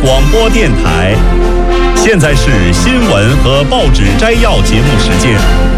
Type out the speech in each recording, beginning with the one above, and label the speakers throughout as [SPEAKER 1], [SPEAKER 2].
[SPEAKER 1] 广播电台。现在是新闻和报纸摘要节目时间。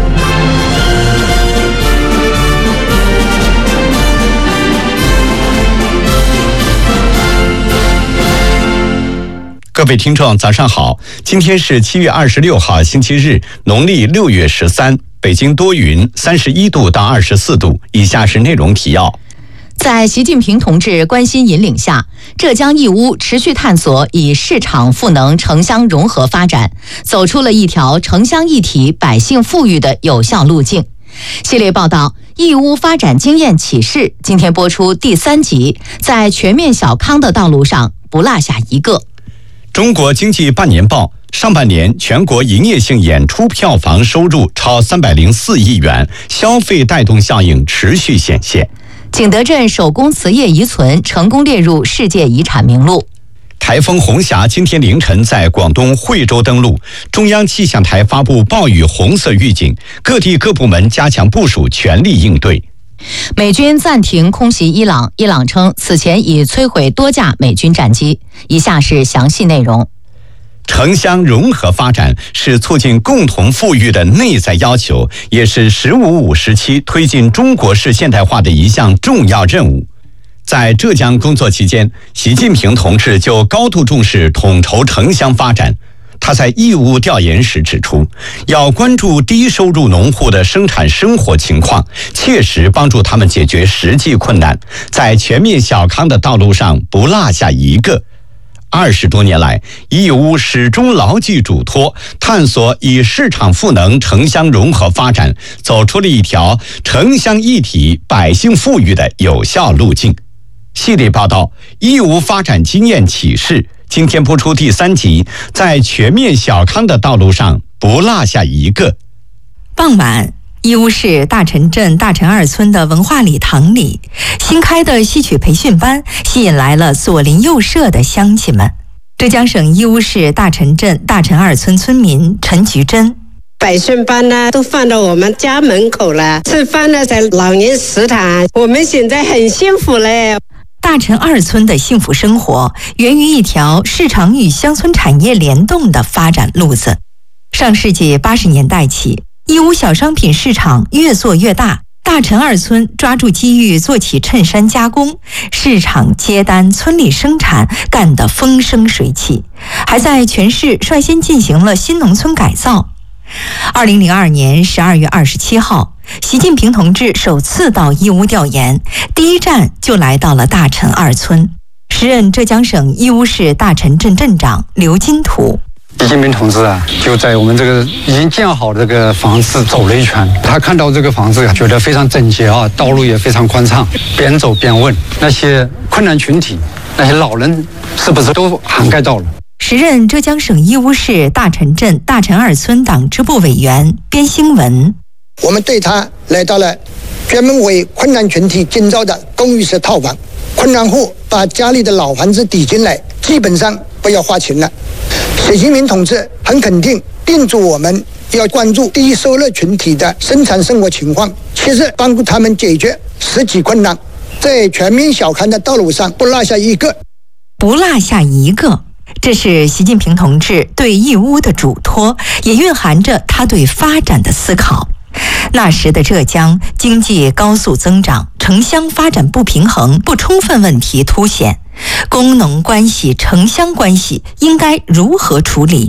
[SPEAKER 2] 各位听众早上好，今天是7月26号星期日，农历6月13，北京多云，31度到24度。以下是内容提要。
[SPEAKER 3] 在习近平同志关心引领下，浙江义乌持续探索以市场赋能城乡融合发展，走出了一条城乡一体、百姓富裕的有效路径。系列报道《义乌发展经验启示》今天播出第3集，在全面小康的道路上不落下一个。
[SPEAKER 2] 中国经济半年报上半年全国营业性演出票房收入超304亿元，消费带动效应持续显现。
[SPEAKER 3] 景德镇手工瓷业遗存成功列入世界遗产名录。
[SPEAKER 2] 台风红霞今天凌晨在广东惠州登陆，中央气象台发布暴雨红色预警，各地各部门加强部署，全力应对。
[SPEAKER 3] 美军暂停空袭伊朗，伊朗称此前已摧毁多架美军战机。以下是详细内容。
[SPEAKER 2] 城乡融合发展是促进共同富裕的内在要求，也是“15+5”时期推进中国式现代化的一项重要任务。在浙江工作期间，习近平同志就高度重视统筹城乡发展。他在义乌调研时指出，要关注低收入农户的生产生活情况，切实帮助他们解决实际困难，在全面小康的道路上不落下一个。20多年来，义乌始终牢记嘱托，探索以市场赋能城乡融合发展，走出了一条城乡一体、百姓富裕的有效路径。系列报道《义乌发展经验启示》今天播出第3集，在全面小康的道路上不落下一个。
[SPEAKER 4] 傍晚，义乌市大陈镇大陈二村的文化礼堂里，新开的戏曲培训班吸引来了左邻右舍的乡亲们。浙江省义乌市大陈镇大陈二村村民陈菊珍：
[SPEAKER 5] 培训班呢都放到我们家门口了，吃饭呢在老年食堂，我们现在很幸福嘞。
[SPEAKER 4] 大陈二村的幸福生活源于一条市场与乡村产业联动的发展路子。上世纪80年代起，义乌小商品市场越做越大，大陈二村抓住机遇做起衬衫加工，市场接单，村里生产，干得风生水起，还在全市率先进行了新农村改造。2002年12月27号，习近平同志首次到义乌调研，第一站就来到了大陈二村。时任浙江省义乌市大陈镇镇长刘金图：
[SPEAKER 6] 习近平同志就在我们这个已经建好的这个房子走了一圈，他看到这个房子觉得非常整洁道路也非常宽敞，边走边问那些困难群体，那些老人是不是都涵盖到了。
[SPEAKER 4] 时任浙江省义乌市大陈镇大陈二村党支部委员边兴文：
[SPEAKER 7] 我们对他来到了专门为困难群体建造的公寓式套房，困难户把家里的老房子抵进来，基本上不要花钱了。习近平同志很肯定叮嘱我们要关注低收入群体的生产生活情况，切实帮助他们解决实际困难，在全面小康的道路上不落下一个。
[SPEAKER 4] 不落下一个，这是习近平同志对义乌的嘱托，也蕴含着他对发展的思考。那时的浙江经济高速增长，城乡发展不平衡、不充分问题凸显，工农关系、城乡关系应该如何处理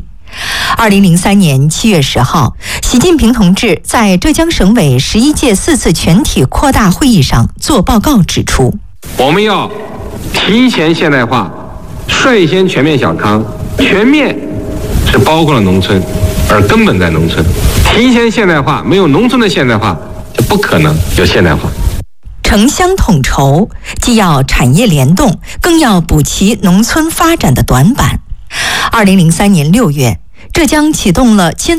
[SPEAKER 4] ？2003年7月10号，习近平同志在浙江省委11届4次全体扩大会议上作报告指出，
[SPEAKER 8] 我们要提前现代化，率先全面小康。全面是包括了农村，而根本在农村。提前现代化，没有农村的现代化，就不可能有现代化。
[SPEAKER 4] 城乡统筹既要产业联动，更要补齐农村发展的短板。2003年6月，浙江启动了